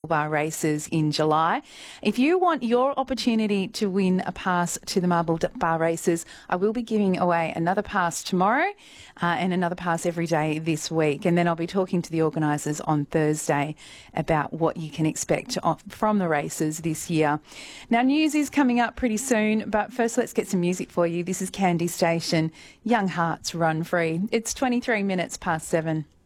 Bar races in July. If you want your opportunity to win a pass to the Marble Bar races, I will be giving away another pass tomorrow and another pass every day this week. And then I'll be talking to the organisers on Thursday about what you can expect from the races this year. Now, news is coming up pretty soon, but first let's get some music for you. This is Candy Station, Young Hearts Run Free. It's 23 minutes past 7.